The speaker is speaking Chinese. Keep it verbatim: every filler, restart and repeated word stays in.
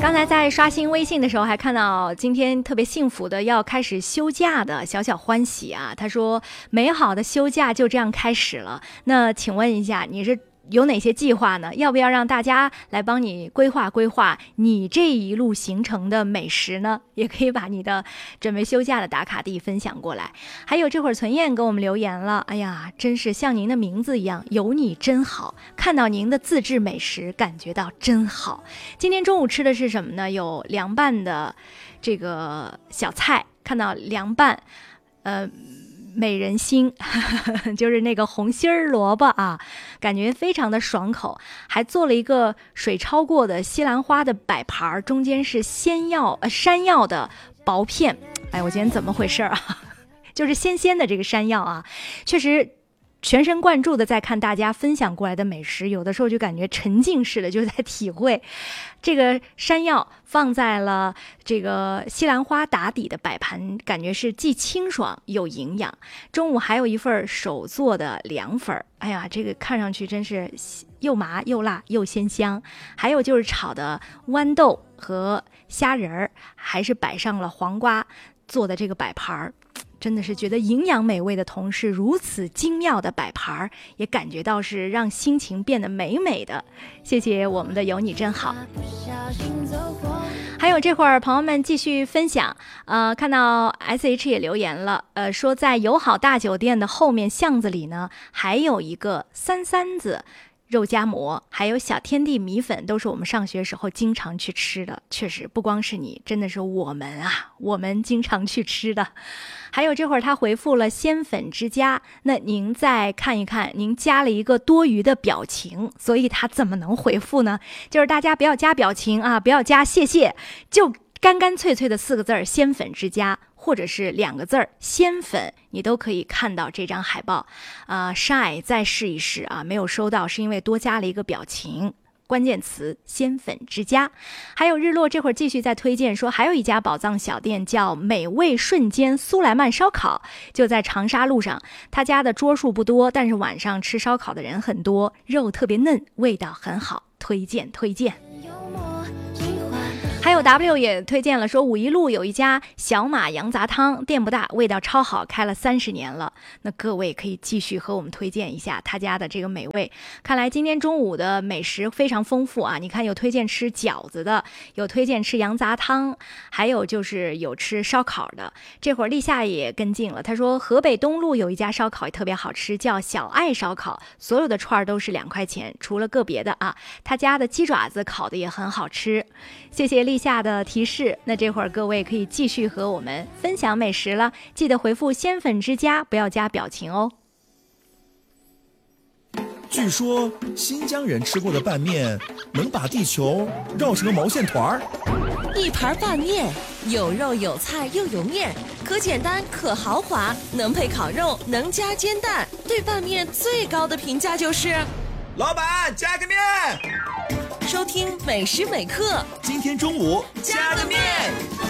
刚才在刷新微信的时候，还看到今天特别幸福的要开始休假的小小欢喜啊，他说美好的休假就这样开始了。那请问一下，你是有哪些计划呢？要不要让大家来帮你规划规划你这一路行程的美食呢？也可以把你的准备休假的打卡地分享过来。还有这会儿存燕给我们留言了，哎呀，真是像您的名字一样，有你真好，看到您的自制美食感觉到真好。今天中午吃的是什么呢？有凉拌的这个小菜，看到凉拌呃美人心就是那个红心儿萝卜啊，感觉非常的爽口，还做了一个水焯过的西兰花的摆盘，中间是鲜药呃山药的薄片。哎，我今天怎么回事啊？就是鲜鲜的这个山药啊，确实全神贯注的在看大家分享过来的美食，有的时候就感觉沉浸式的就在体会。这个山药放在了这个西兰花打底的摆盘，感觉是既清爽又营养。中午还有一份手做的凉粉，哎呀，这个看上去真是又麻又辣又鲜香。还有就是炒的豌豆和虾仁儿，还是摆上了黄瓜做的这个摆盘，真的是觉得营养美味的同时，如此精妙的摆盘也感觉到是让心情变得美美的。谢谢我们的有你真好。还有这会儿朋友们继续分享，呃，看到 S H 也留言了，呃，说在友好大酒店的后面巷子里呢，还有一个三三子肉夹馍，还有小天地米粉，都是我们上学时候经常去吃的。确实不光是你，真的是我们啊，我们经常去吃的。还有这会儿他回复了鲜粉之家，那您再看一看，您加了一个多余的表情，所以他怎么能回复呢？就是大家不要加表情啊，不要加谢谢，就干干脆脆的四个字儿鲜粉之家，或者是两个字儿鲜粉，你都可以看到这张海报。啊、呃、，shy 再试一试啊，没有收到是因为多加了一个表情。关键词鲜粉之家。还有日落这会儿继续在推荐说，还有一家宝藏小店叫美味瞬间苏莱曼烧烤，就在长沙路上。他家的桌数不多，但是晚上吃烧烤的人很多，肉特别嫩，味道很好，推荐推荐。还有 W 也推荐了说，五一路有一家小马羊杂汤，店不大，味道超好，开了三十年了。那各位可以继续和我们推荐一下他家的这个美味。看来今天中午的美食非常丰富啊！你看有推荐吃饺子的，有推荐吃羊杂汤，还有就是有吃烧烤的。这会儿立夏也跟进了，他说河北东路有一家烧烤也特别好吃，叫小爱烧烤，所有的串都是两块钱，除了个别的啊。他家的鸡爪子烤的也很好吃。谢谢立夏的提示，那这会儿各位可以继续和我们分享美食了，记得回复鲜粉之家，不要加表情哦。 据说新疆人吃过的拌面能把地球绕成个毛线团儿。 一盘拌面，有肉有菜又有面，可简单可豪华，能配烤肉，能加煎蛋。对拌面最高的评价就是老板加个面。 收听每时每刻， 今天中午加个面。